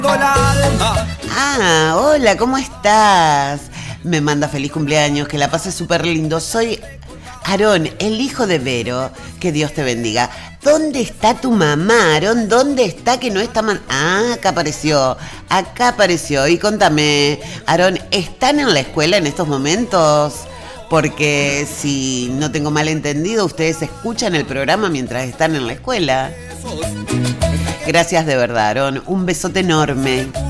Ah, hola, ¿cómo estás? Me manda feliz cumpleaños, que la pases súper lindo. Soy Aarón, el hijo de Vero. Que Dios te bendiga. ¿Dónde está tu mamá, Aarón? ¿Dónde está que no está Ah, acá apareció. Acá apareció. Y contame, Aarón, ¿están en la escuela en estos momentos? Porque si no tengo mal entendido, ustedes escuchan el programa mientras están en la escuela. Gracias de verdad, Aarón. Un besote enorme.